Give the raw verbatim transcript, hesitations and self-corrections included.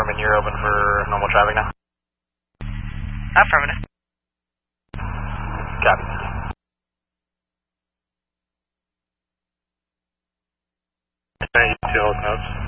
confirming you're open for normal traffic now. Affirmative. Copy. Can I use notes?